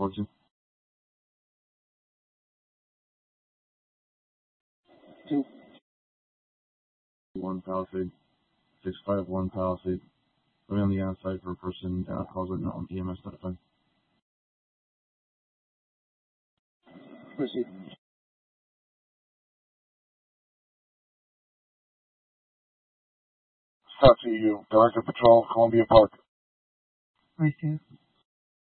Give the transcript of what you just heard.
towards you. 1 Palisade, 651 Palisade. Going on the outside for a person closet not on EMS notified. Proceed. Stop to you, Director Patrol, Columbia Park. Right here.